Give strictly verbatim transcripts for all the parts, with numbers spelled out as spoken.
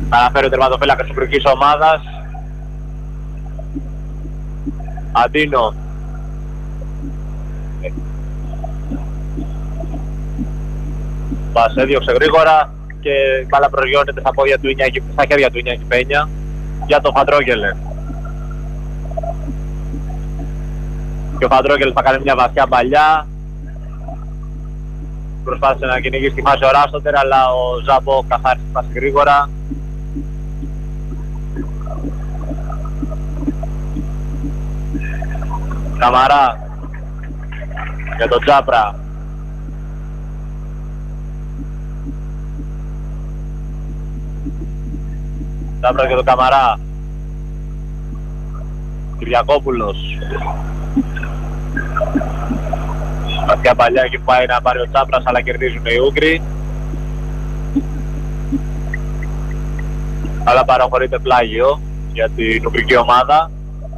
Αναφέρει ο τερματοφύλακας της Υπουργικής ομάδας. Αντίνο. Μας έδιωξε γρήγορα και μπάλα προϊόνεται στα, πόδια του Ινιάκη, στα χέρια του Ινιάκη Πένια για τον Φαντρόγγελε. Και ο Φαντρόγγελες θα κάνει μια βαθιά μπαλιά. Προσπάθησε να κυνηγήσει τη φάση ο Ράστοτερ, αλλά ο Ζάμπο καθάρισε τη φάση γρήγορα. Καμαρά για τον Τζάπρα. Τζάπρα για τον Καμαρά. Κυριακόπουλος. Βαθιά παλιά εκεί που πάει να πάρει ο Τσάπρας, αλλά κερδίζουν οι Ούγγροι. Αλλά παραχωρείται πλάγιο για την Ουγγρική ομάδα.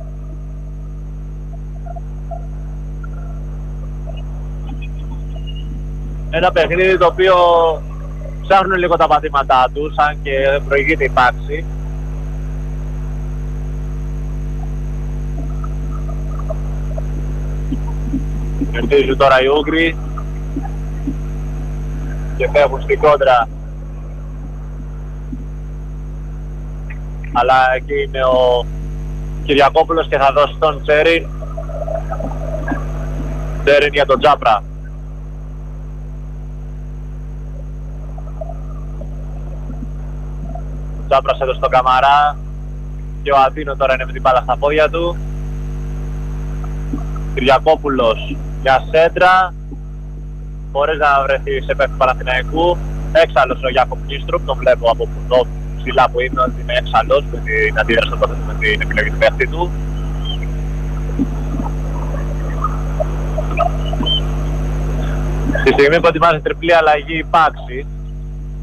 Ένα παιχνίδι το οποίο ψάχνουν λίγο τα πατήματά τους, αν και προηγείται η πάξη. Κερδίζουν τώρα οι Ούγγροι και φεύγουν στην κόντρα. Αλλά εκεί είναι ο Κυριακόπουλος και θα δώσει τον Τσέριν. Τσέριν για τον Τζάπρα. Ο Τζάπρας έδωσε τον Καμαρά και ο Αντίνο τώρα είναι με την μπάλα στα πόδια του. Κυριακόπουλος για σέντρα, χωρίς να βρεθεί σε παίκτη Παναθηναϊκού. Έξαλλος ο Γιάκοπ Νίστρουπ, τον βλέπω από εδώ ψηλά που είναι, ότι είναι έξαλλος με την αντίδραση τότε με την επιλογή του παίκτη του. Στη στιγμή που ετοιμάζει τριπλή αλλαγή η Πάξη,